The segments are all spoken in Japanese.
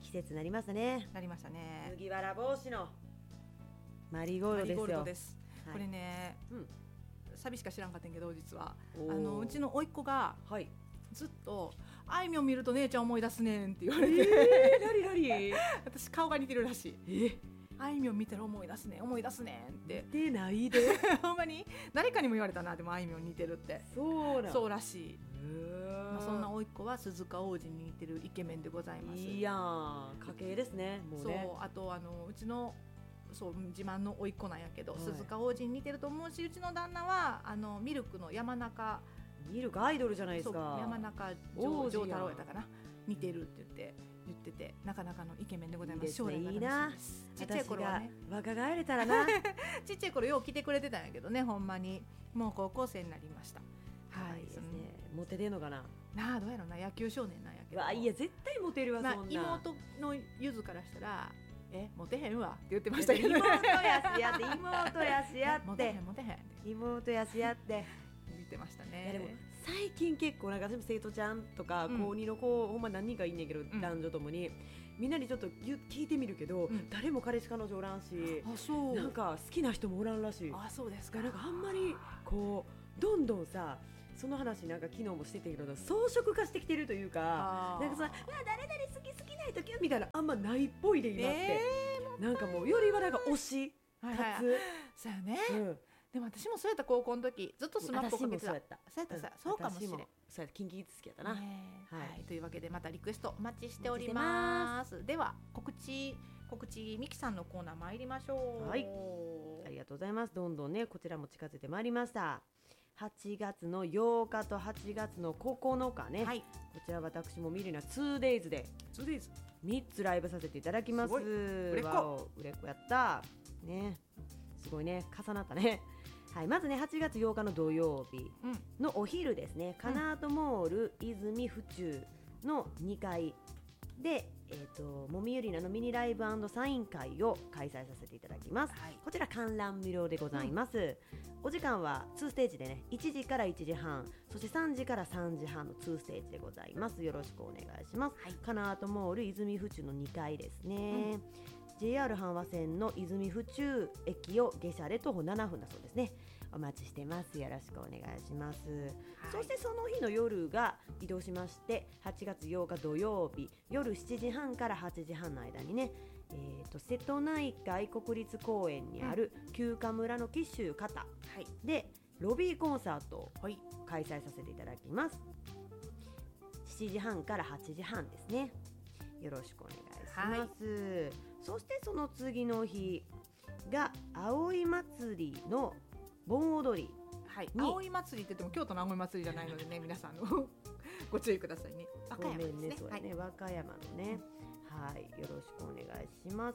季節になりましたね。 なりましたね。 麦わら帽子のマリーゴールドですよ。 マリーゴールドです、 はい、 これね、サビしか知らんかったんけど、実はうちの甥っ子がずっと、あいみょん見ると姉ちゃん思い出すねんって言われて、 なに私顔が似てるらしい。あいみょん見たら思い出すねんって似てないでほんまに誰かにも言われたな。でもあいみょん似てるって。そうらしい。そんな甥っ子は鈴鹿央士に似てるイケメンでございます。 いやー、家系ですね。もうね。 そう、あとうちの自慢の甥っ子なんやけど、鈴鹿央士に似てると思うし、うちの旦那はミルクの山中、 ミルクアイドルじゃないですか。 山中丈太郎やったかな、似てるって言ってて、なかなかのイケメンでございます。将来が楽しみです。ちっちゃい頃はね、 若返れたらなちっちゃい頃よう来てくれてたんやけどね、ほんまにもう高校生になりました。 はい、ですね。モテてんのかな。 なあ、どうやろな、野球少年なんやけど。 いや絶対モテるわ、そんな。 妹のゆずからしたら、モテへんわって言ってましたけど、ね、 妹やしやって妹やしやってモテへん妹やしやって言ってましたね。 いやでも最近結構なんか私も生徒ちゃんとか高2の子、ほんま何人かいんねんけど、男女ともにみんなにちょっと聞いてみるけど、誰も彼氏彼女おらんし、なんか好きな人もおらんらしい。 そうですか。 なんかあんまりこうどんどんさ、その話なんか昨日もしてたけど、装飾化してきてるというか、なんかさ、誰々好きない時はみたいなあんまないっぽいで今って、なんかもうよりはなんか推しかつ、 そうやね、でも私もそうやった。高校の時ずっとスマップをかけてた。そうかもしれん。 そうやった。キンキキッズ好きやったな。はい。 というわけでまたリクエストお待ちしております。では告知ミキさんのコーナー参りましょう。 はい。ありがとうございます。どんどんねこちらも近づいてまいりました。8月の8日と8月の9日ね、こちら私もミリナ 2days で3つライブさせていただきます。売れっ子やったね。すごいね、重なったね。はい、まずね8月8日の土曜日のお昼ですね、カナートモール泉府中の2階で、もみゆりなのミニライブ&サイン会を開催させていただきます。こちら観覧無料でございます。お時間は2ステージでね、1時から1時半、そして3時から3時半の2ステージでございます。よろしくお願いします。カナートモール泉府中の2階ですね。JR 阪和線の泉府中駅を下車で徒歩7分だそうですね。お待ちしてます。よろしくお願いします。そしてその日の夜が移動しまして、8月8日土曜日夜7時半から8時半の間にね、瀬戸内海国立公園にある休暇村の紀州方でロビーコンサートを開催させていただきます。7時半から8時半ですね。よろしくお願いします。そしてその次の日が葵祭りの盆踊り。 葵祭りって言っても京都の葵祭りじゃないのでね、皆さんご注意くださいね。和歌山ですね。 和歌山のね、よろしくお願いします。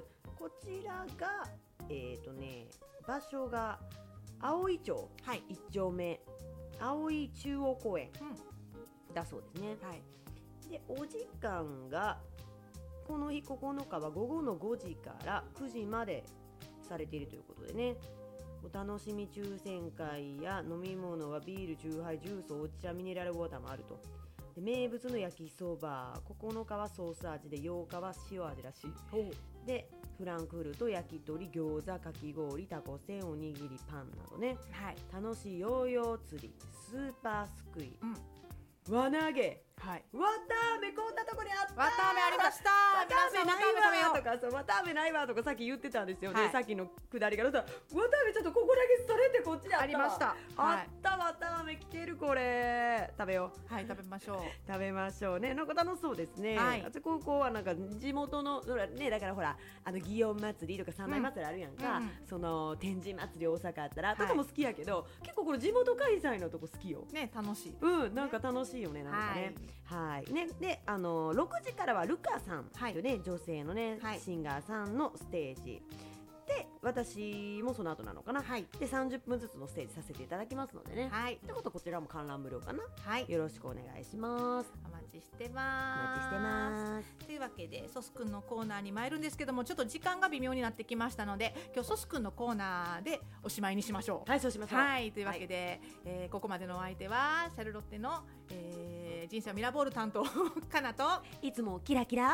こちらが場所が葵町1丁目、葵中央公園だそうですね。でお時間がこの日9日は午後の5時から9時までされているということでね、お楽しみ抽選会や飲み物はビール、チューハイ、ジュース、お茶、ミネラルウォーターもあると。で名物の焼きそば、9日はソース味で8日は塩味らしい。でフランクフルト、焼き鳥、餃子、かき氷、タコせん、おにぎり、パンなどね、楽しいヨーヨー釣り、スーパーすくい、輪投げ、わたあめこんなとこにあった。 わたあめありました。 わたあめないわとか、わたあめないわとかさっき言ってたんですよね。さっきのくだりからさ、わたあめちょっとここだけそれってこっちであった。 ありました。 あったわたあめ来てる。これ食べよう。 食べましょう。 食べましょうね。なんか楽しそうですね。高校はなんか地元のね、だからほら祇園祭りとか三昧祭りあるやんか。その天神祭り大阪あったらとかも好きやけど、結構この地元開催のとこ好きよ。 ね、楽しい。 なんか楽しいよね、なんかね。ね、で6時からはルカさんというね、女性のね、シンガーさんのステージで、私もその後なのかな、で30分ずつのステージさせていただきますのでね、ってことこちらも観覧無料かな、よろしくお願いします。 お待ちしてます。というわけでソスくんのコーナーに参るんですけども、ちょっと時間が微妙になってきましたので、今日ソスくんのコーナーでおしまいにしましょう。 そうしましょう。 というわけで、ここまでのお相手はシャルロッテの、人生はミラーボール担当かなと、 いつもキラキラ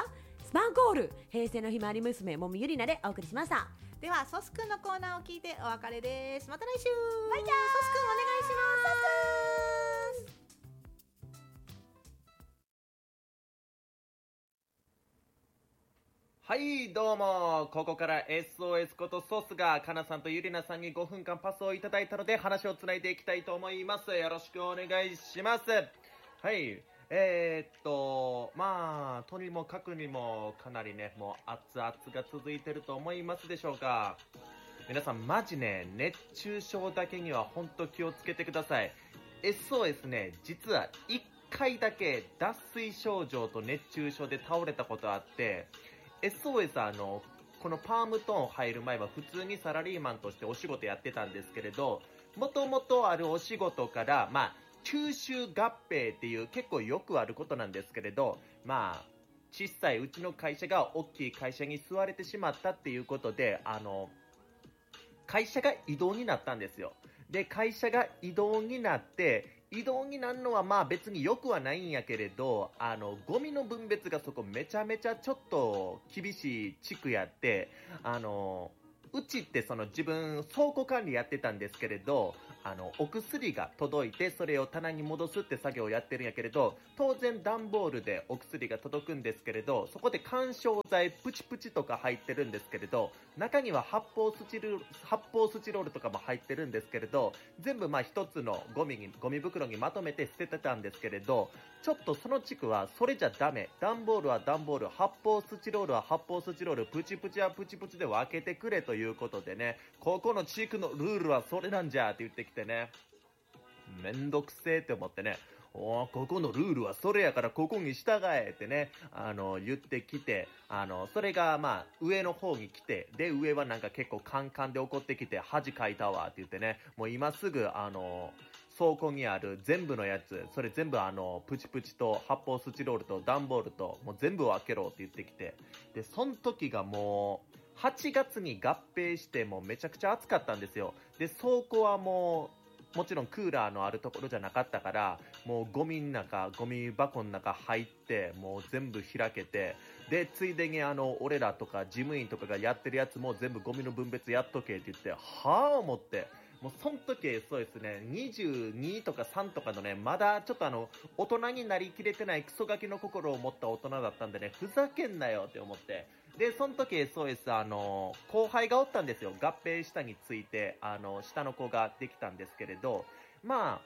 スパンコール、平成のひまわり娘もみゆりなでお送りしました。 ではソスくんのコーナーを聞いてお別れです。また来週。 バイバイ。ソスくんお願いします。 はい、どうも。ここから SOS ことソースがかなさんとゆりなさんに5分間パスをいただいたので話をつないでいきたいと思います。よろしくお願いします。はい。まあ、とにもかくにもかなりね、もう熱々が続いてると思いますでしょうか。皆さんマジね、熱中症だけには本当気をつけてください。SOS ね、実は1回だけ脱水症状と熱中症で倒れたことあって、SOS このパームトーン入る前は普通にサラリーマンとしてお仕事やってたんですけれど、もともとあるお仕事から、まあ、吸収合併っていう結構よくあることなんですけれど、まあ、小さいうちの会社が大きい会社に吸われてしまったっていうことで、会社が異動になったんですよ。で、会社が異動になって、移動になるのはまあ別に良くはないんやけれど、ゴミの分別がそこめちゃめちゃちょっと厳しい地区やって、うちってその自分倉庫管理やってたんですけれど、お薬が届いてそれを棚に戻すって作業をやってるんやけれど、当然段ボールでお薬が届くんですけれど、そこで緩衝材プチプチとか入ってるんですけれど、中には発泡スチロールとかも入ってるんですけれど、全部まあ一つのゴミ袋にまとめて捨ててたんですけれど、ちょっとその地区はそれじゃダメ、段ボールは段ボール、発泡スチロールは発泡スチロール、プチプチはプチプチで分けてくれということでね、ここの地区のルールはそれなんじゃって言ってきてね、めんどくせーって思ってね、ここのルールはそれやからここに従えってね、言ってきて、それがまあ上の方に来て、で上はなんか結構カンカンで怒ってきて、恥かいたわって言ってね、もう今すぐ倉庫にある全部のやつ、それ全部プチプチと発泡スチロールと段ボールともう全部分けろって言ってきて、でその時がもう8月に合併してもうめちゃくちゃ暑かったんですよ。で倉庫はもちろんクーラーのあるところじゃなかったから、もうゴミ箱の中入って、もう全部開けて、でついでに俺らとか事務員とかがやってるやつも全部ゴミの分別やっとけって言って、はぁ思って、もうその時そうですね、22とか3とかのね、まだちょっと大人になりきれてないクソガキの心を持った大人だったんでね、ふざけんなよって思って、でその時そうです後輩がおったんですよ。合併したについて下の子ができたんですけれど、まあ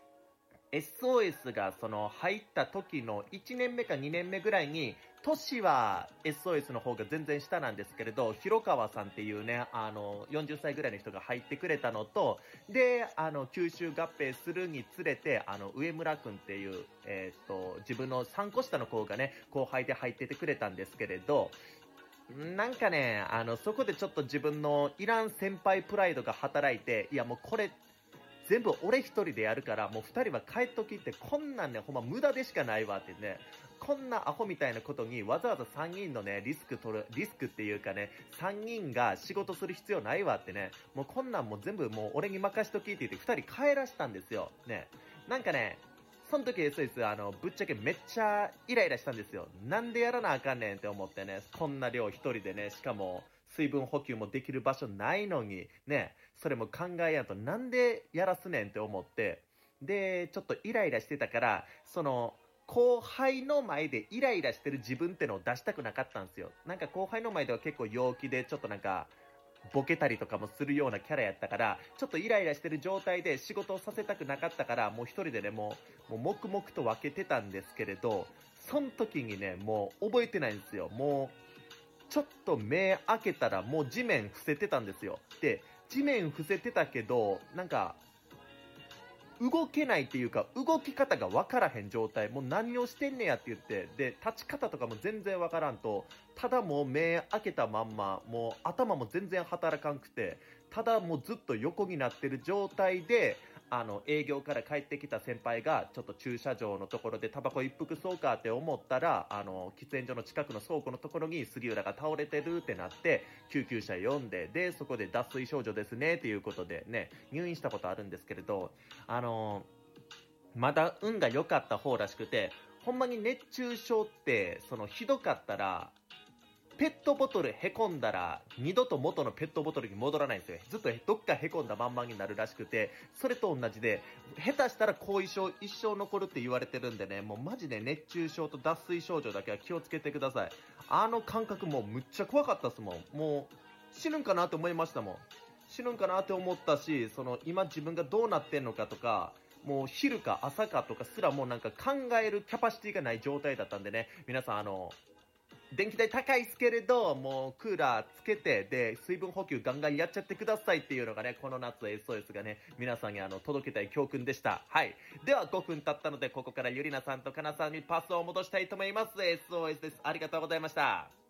SOS がその入った時の1年目か2年目ぐらいに、年は SOS の方が全然下なんですけれど、広川さんっていうね、40歳ぐらいの人が入ってくれたのと、で、吸収合併するにつれて、上村くんっていう、自分の3個下の子がね、後輩で入っててくれたんですけれど、なんかね、そこでちょっと自分のいらん先輩プライドが働いて、いやもうこれ、全部俺一人でやるから、もう二人は帰っときって、こんなんね、ほんま無駄でしかないわってね、こんなアホみたいなことにわざわざ3人のね、リスクっていうかね、3人が仕事する必要ないわってね、もうこんなんもう全部もう俺に任しときって言って2人帰らしたんですよ。ね。なんかね、その時 SOS ぶっちゃけめっちゃイライラしたんですよ。なんでやらなあかんねんって思ってね、こんな量一人でね、しかも水分補給もできる場所ないのに、ね、それも考えやんとなんでやらすねんって思って、で、ちょっとイライラしてたから、その、後輩の前でイライラしてる自分ってのを出したくなかったんですよ。なんか後輩の前では結構陽気で、ちょっとなんか、ボケたりとかもするようなキャラやったから、ちょっとイライラしてる状態で仕事をさせたくなかったから、もう一人でね、もう黙々と分けてたんですけれど、その時にね、もう覚えてないんですよ。もう、ちょっと目開けたらもう地面伏せてたんですよ。で、地面伏せてたけど、なんか、動けないっていうか、動き方が分からへん状態、もう何をしてんねやって言って、で、立ち方とかも全然分からんと、ただもう目開けたまんま、もう頭も全然働かんくて、ただもうずっと横になってる状態で、営業から帰ってきた先輩が、ちょっと駐車場のところでタバコ一服そうかって思ったら、喫煙所の近くの倉庫のところに杉浦が倒れてるってなって、救急車呼んで、で、そこで脱水症状ですね、っていうことでね、入院したことあるんですけれど、まだ運が良かった方らしくて、ほんまに熱中症って、ひどかったら、 ペットボトルへこんだら二度と元のペットボトルに戻らないんですよ。ずっとどっかへこんだまんまになるらしくて、それと同じで下手したら後遺症一生残るって言われてるんでね、もうマジで熱中症と脱水症状だけは気をつけてください。あの感覚もうむっちゃ怖かったっすもん。もう死ぬんかなって思いましたもん。死ぬんかなって思ったし、今自分がどうなってんのかとか、もう昼か朝かとかすらもうなんか考えるキャパシティがない状態だったんでね、皆さん電気代高いですけれど、もうクーラーつけて、で、水分補給ガンガンやっちゃってくださいっていうのがね、この夏 SOS がね、皆さんに届けたい教訓でした。はい。では5分経ったので、ここからゆりなさんとかなさんにパスを戻したいと思います。SOS です。ありがとうございました。